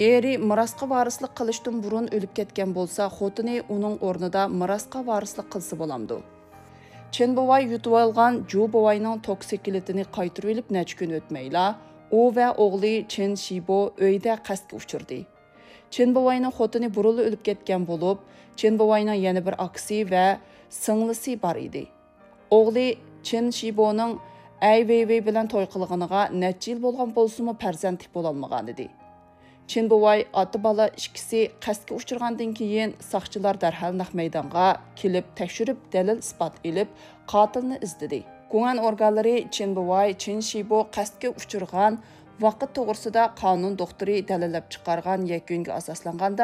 Eri mirasqa varislik qilishdan burun o'lib ketgan bo'lsa, xotini uning o'rnida mirasqa varislik qilsa bo'lamdi. Chen bovay yutib olgan Ju bovayning toksikilitini qaytirib olib necha kun o'tmayla, u va o'g'li Chen Shibo uyda qasdga uchirdi. Chen bovayning xotini burunli o'lib ketgan bo'lib, Chen bovayning yana bir aksi va singlisi bor edi. O'g'li Chen Shiboning Ai Weiwei bilan to'y qilganiga necha yil bo'lgan bo'lsa-mu farzandlik bo'la olmagan edi. Chen bovay ota bola ikkisi qasdga uchirgandan keyin soqchilar darhol naq maydonga kelib tekshirib dalil isbot elib qotilni izladi. Guan organlari Chen bovay Chen Shibo qasdga uchirgan vaqt to'g'risida qonun doktori dalillab chiqargan yakunga asoslanganda